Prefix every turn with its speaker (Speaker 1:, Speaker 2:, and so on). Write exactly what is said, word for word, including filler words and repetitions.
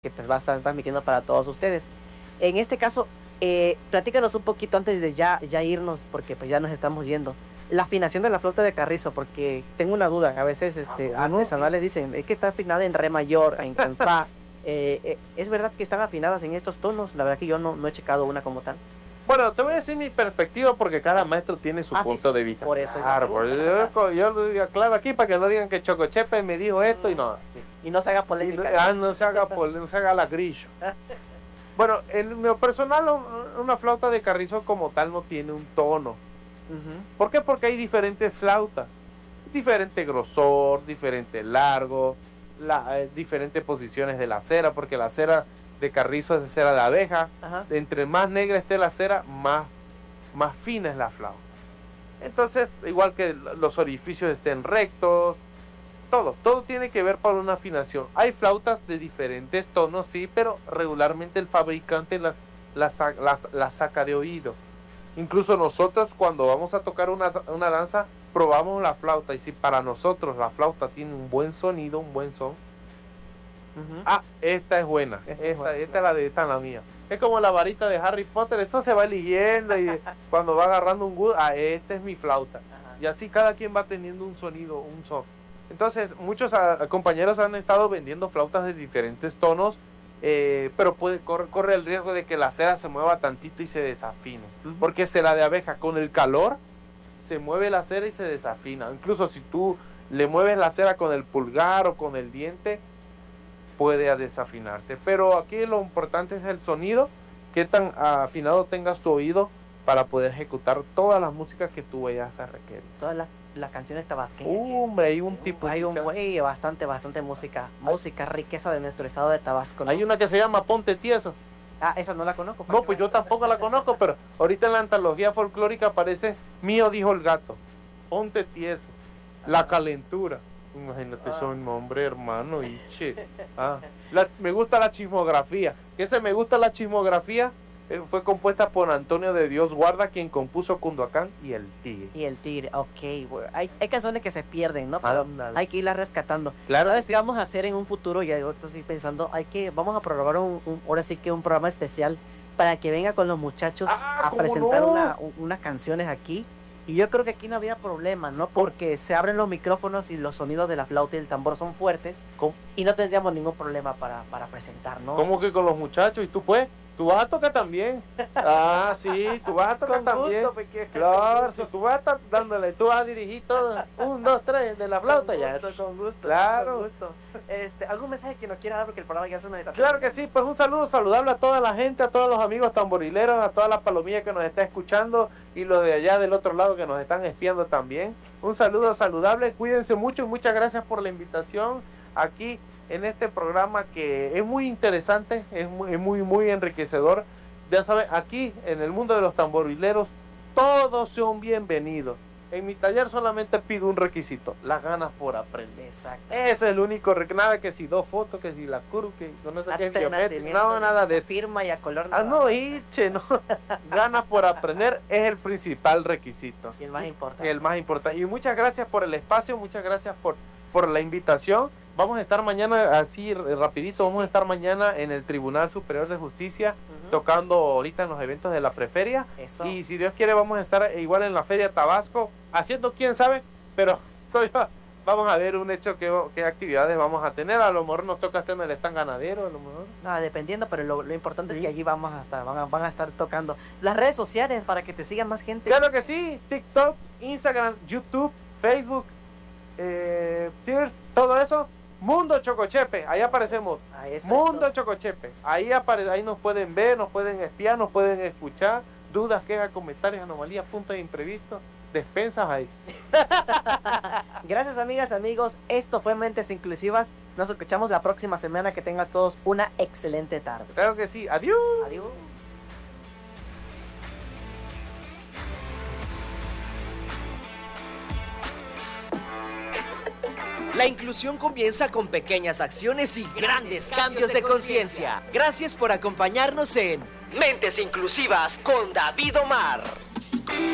Speaker 1: que pues va a estar transmitiendo para todos ustedes. En este caso, eh, platícanos un poquito antes de ya, ya irnos, porque pues ya nos estamos yendo. La afinación de la flauta de carrizo, porque tengo una duda. A veces este,
Speaker 2: Ah, ¿no?
Speaker 1: artesanales dicen, es que está afinada en re mayor, en en fa. Eh, eh, ¿Es verdad que están afinadas en estos tonos? La verdad que yo no, no he checado una como tal.
Speaker 2: Bueno, te voy a decir mi perspectiva porque cada maestro tiene su
Speaker 1: Ah,
Speaker 2: punto
Speaker 1: sí,
Speaker 2: de vista.
Speaker 1: por eso.
Speaker 2: Claro, por eso yo lo digo claro aquí para que no digan que Chocochepe me dijo esto y no.
Speaker 1: Y no se haga
Speaker 2: Y no,
Speaker 1: polémica.
Speaker 2: ah, no se haga pol- no se haga la grillo. Bueno, en lo personal, un- una flauta de carrizo como tal no tiene un tono.
Speaker 1: Ujú.
Speaker 2: ¿Por qué? Porque hay diferentes flautas. Diferente grosor, diferente largo, la, eh, diferentes posiciones de la cera, porque la cera de carrizo es de cera de abeja.
Speaker 1: Ajá.
Speaker 2: Entre más negra esté la cera, más, más fina es la flauta. Entonces, igual que los orificios estén rectos, todo, todo tiene que ver para una afinación. Hay flautas de diferentes tonos, sí, pero regularmente el fabricante las, las, sa- las, las saca de oído. Incluso nosotros cuando vamos a tocar una, una danza, probamos la flauta y si para nosotros la flauta tiene un buen sonido, un buen son,
Speaker 1: Ujú.
Speaker 2: ah, esta es buena,
Speaker 1: Esta es
Speaker 2: esta,
Speaker 1: buena.
Speaker 2: esta es la de esta es la mía. Es como la varita de Harry Potter, eso se va eligiendo y cuando va agarrando un gusto, ah, esta es mi flauta.
Speaker 1: Ajá.
Speaker 2: Y así cada quien va teniendo un sonido, un son. Entonces, muchos ah, compañeros han estado vendiendo flautas de diferentes tonos, eh, pero puede corre, corre el riesgo de que la cera se mueva tantito y se desafine.
Speaker 1: Ujú.
Speaker 2: Porque cera de abeja, con el calor, se mueve la cera y se desafina. Incluso si tú le mueves la cera con el pulgar o con el diente, puede desafinarse. Pero aquí lo importante es el sonido, qué tan afinado tengas tu oído para poder ejecutar todas las músicas que tú vayas a requerir.
Speaker 1: Todas las las canciones tabasqueñas.
Speaker 2: Hombre, hay un tipo
Speaker 1: Hay un
Speaker 2: de-
Speaker 1: güey, bastante, bastante música. Música, riqueza de nuestro estado de Tabasco, ¿no?
Speaker 2: Hay una que se llama Ponte Tieso.
Speaker 1: Ah, esa no la conozco.
Speaker 2: No, pues yo tampoco la conozco, pero ahorita en la antología folclórica aparece Mío dijo el gato. Ponte Tieso. La calentura. Imagínate,
Speaker 1: Ah.
Speaker 2: son nombre, hermano, y che. Ah, la- me gusta la chismografía. Que ese me gusta la chismografía eh, fue compuesta por Antonio de Dios Guarda, quien compuso Cunduacán y El Tigre.
Speaker 1: Y el tigre, ok, güey. Hay, hay canciones que se pierden, ¿no? Pero
Speaker 2: Ándale.
Speaker 1: hay que irlas rescatando.
Speaker 2: Claro.
Speaker 1: ¿Sabes qué vamos a hacer en un futuro? Ya yo estoy pensando, hay que, vamos a programar un, un- ahora sí que un programa especial para que venga con los muchachos
Speaker 2: Ah,
Speaker 1: a
Speaker 2: ¿cómo
Speaker 1: presentar
Speaker 2: no?
Speaker 1: una- u- unas canciones aquí. Y yo creo que aquí no había problema, ¿no? Porque se abren los micrófonos y los sonidos de la flauta y el tambor son fuertes.
Speaker 2: ¿Cómo?
Speaker 1: Y no tendríamos ningún problema para, para presentar, ¿no?
Speaker 2: ¿Cómo que con los muchachos? ¿Y tú pues? ¿Tú vas a tocar también? Ah, sí, tú vas a tocar
Speaker 1: Con
Speaker 2: también.
Speaker 1: gusto, pequeño.
Speaker 2: Claro, si tú vas a estar dándole, tú vas a dirigir todo, un, dos, tres, de la flauta ya.
Speaker 1: Con gusto, con gusto.
Speaker 2: Claro.
Speaker 1: Con gusto. Este, ¿algún mensaje que nos quiera dar? Porque el programa ya es una etapa.
Speaker 2: Claro que sí, pues un saludo saludable a toda la gente, a todos los amigos tamborileros, a todas las palomillas que nos está escuchando y los de allá del otro lado que nos están espiando también. Un saludo saludable, cuídense mucho y muchas gracias por la invitación aquí en este programa que es muy interesante, es muy, es muy, muy enriquecedor. Ya saben, aquí en el mundo de los tamborileros todos son bienvenidos. En mi taller solamente pido un requisito, las ganas por aprender.
Speaker 1: Exacto.
Speaker 2: Ese es el único requisito, nada que si dos fotos, que si la curva, que no sé qué, geométrica, no, nada de eso.
Speaker 1: firma y a color.
Speaker 2: Ah, no, hiche, no. Ganas por aprender es el principal requisito.
Speaker 1: Y el más importante.
Speaker 2: El más importante. Y muchas gracias por el espacio, muchas gracias por, por la invitación. Vamos a estar mañana, así r- rapidito, vamos a estar mañana en el Tribunal Superior de Justicia,
Speaker 1: Ujú.
Speaker 2: tocando ahorita en los eventos de la Preferia.
Speaker 1: Eso.
Speaker 2: Y si Dios quiere vamos a estar igual en la Feria Tabasco, haciendo quién sabe, pero estoy, vamos a ver un hecho, qué, qué actividades vamos a tener. A lo mejor nos toca estar en el stand ganadero, a lo mejor.
Speaker 1: No, dependiendo, pero lo, lo importante es que allí vamos a estar, van a, van a estar tocando las redes sociales para que te sigan más gente.
Speaker 2: Claro que sí, TikTok, Instagram, YouTube, Facebook, eh, Twitter, todo eso. Mundo Chocochepe, ahí aparecemos.
Speaker 1: Ahí es
Speaker 2: Mundo
Speaker 1: correcto.
Speaker 2: Chocochepe, ahí apare ahí nos pueden ver, nos pueden espiar, nos pueden escuchar. Dudas, quejas, comentarios, anomalías, puntos de imprevisto, despensas ahí.
Speaker 1: Gracias, amigas, amigos. Esto fue Mentes Inclusivas. Nos escuchamos la próxima semana. Que tengan todos una excelente tarde.
Speaker 2: Claro que sí, adiós.
Speaker 1: Adiós.
Speaker 3: La inclusión comienza con pequeñas acciones y grandes cambios de conciencia. Gracias por acompañarnos en Mentes Inclusivas con David Omar.